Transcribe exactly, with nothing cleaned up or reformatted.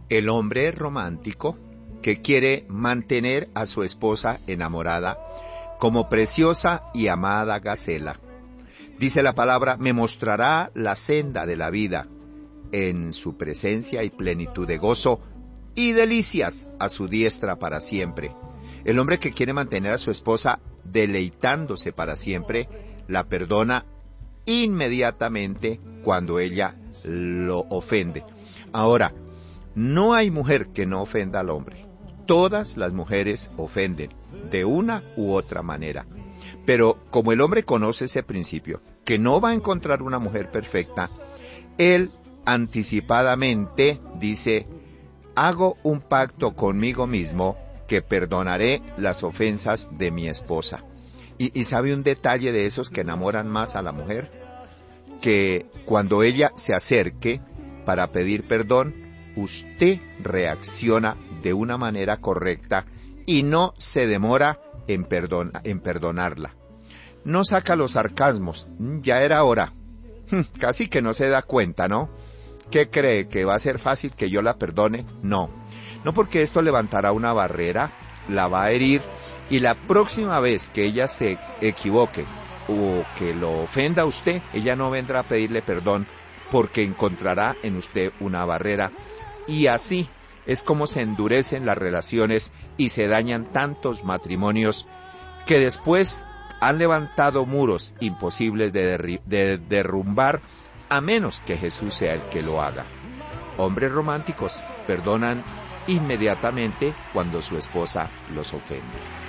El hombre romántico que quiere mantener a su esposa enamorada como preciosa y amada gacela. Dice la palabra, me mostrará la senda de la vida en su presencia y plenitud de gozo y delicias a su diestra para siempre. El hombre que quiere mantener a su esposa deleitándose para siempre, la perdona inmediatamente cuando ella lo ofende. Ahora, no hay mujer que no ofenda al hombre. Todas las mujeres ofenden, de una u otra manera. Pero como el hombre conoce ese principio, que no va a encontrar una mujer perfecta, él anticipadamente dice, hago un pacto conmigo mismo que perdonaré las ofensas de mi esposa. Y, y sabe un detalle de esos que enamoran más a la mujer, que cuando ella se acerque para pedir perdón, usted reacciona de una manera correcta y no se demora en, perdon, en perdonarla. No saca los sarcasmos, ya era hora. Casi que no se da cuenta, ¿no? ¿Qué cree? ¿Que va a ser fácil que yo la perdone? No. No, porque esto levantará una barrera, la va a herir, y la próxima vez que ella se equivoque o que lo ofenda a usted, ella no vendrá a pedirle perdón porque encontrará en usted una barrera. Y así es como se endurecen las relaciones y se dañan tantos matrimonios que después han levantado muros imposibles de, derri- de derrumbar, a menos que Jesús sea el que lo haga. Hombres románticos perdonan inmediatamente cuando su esposa los ofende.